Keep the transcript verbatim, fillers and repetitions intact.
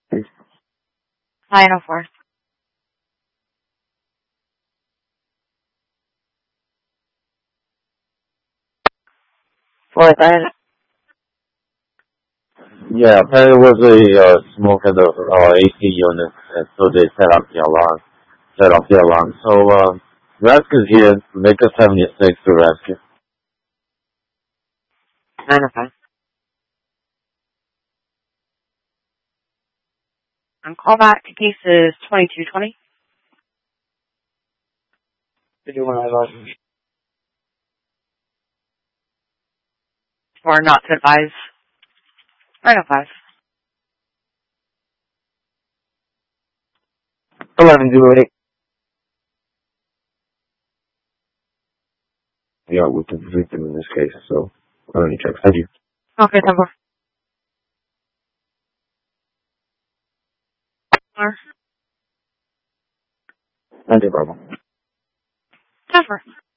nine oh four. Fourth, I Yeah, apparently it was a uh, smoke at the uh, A C unit, and so they set off the alarm. Set off the alarm. So um, rescue's here. Maker seventy-six to rescue. nine oh five. On callback, case is twenty-two twenty. Did you want to have Or not to advise. nine oh five. eleven zero eight? Yeah, with the victim in this case, so I don't need checks. Thank you. Okay, ten four. Or Thank you, Bravo. ten four.